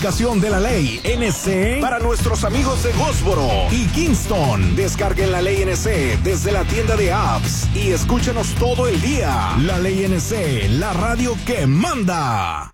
De la ley NC para nuestros amigos de Gósboro y Kingston. Descarguen la ley NC desde la tienda de apps y escúchenos todo el día. La ley NC, la radio que manda.